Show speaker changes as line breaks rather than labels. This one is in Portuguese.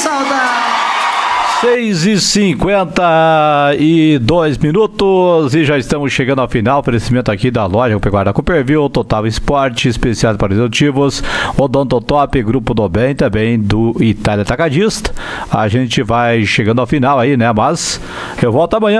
saudade!
6h52 e já estamos chegando ao final. Oferecimento aqui da loja Pecuária Cooperville, Total Esporte, especiais para executivos, Odontotop, Grupo do Bem, também do Itália Atacadista. A gente vai chegando ao final aí, né? Mas eu volto amanhã.